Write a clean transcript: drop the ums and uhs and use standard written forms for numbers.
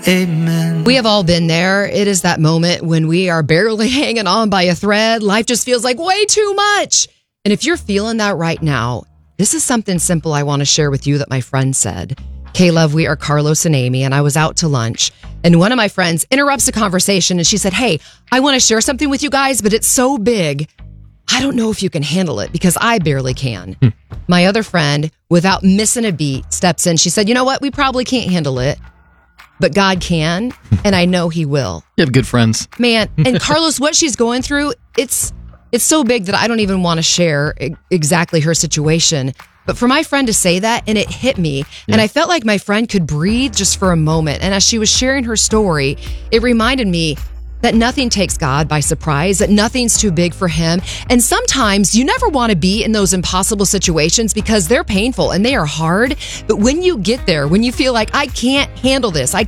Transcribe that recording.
Amen. We have all been there. It is that moment when we are barely hanging on by a thread. Life just feels like way too much. And if you're feeling that right now, this is something simple I want to share with you that my friend said. K-Love, we are Carlos and Amy, and I was out to lunch. And one of my friends interrupts the conversation and she said, hey, I want to share something with you guys, but it's so big. I don't know if you can handle it because I barely can. My other friend, without missing a beat, steps in. She said, you know what? We probably can't handle it. But God can, and I know He will. You have good friends. Man, and Carlos, what she's going through, it's so big that I don't even want to share exactly her situation. But for my friend to say that, and it hit me, and I felt like my friend could breathe just for a moment. And as she was sharing her story, it reminded me that nothing takes God by surprise, that nothing's too big for Him. And sometimes you never want to be in those impossible situations because they're painful and they are hard. But when you get there, when you feel like I can't handle this, I